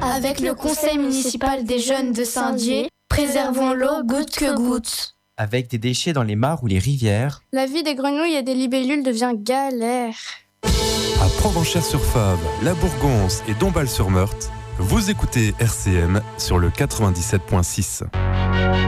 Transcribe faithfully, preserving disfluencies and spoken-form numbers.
Avec le conseil municipal des jeunes de Saint-Dié, préservons l'eau goutte que goutte. Avec des déchets dans les mares ou les rivières, la vie des grenouilles et des libellules devient galère. À Provenchères-sur-Fave, La Bourgonce et Dombasle-sur-Meurthe, vous écoutez R C M sur le quatre-vingt-dix-sept virgule six.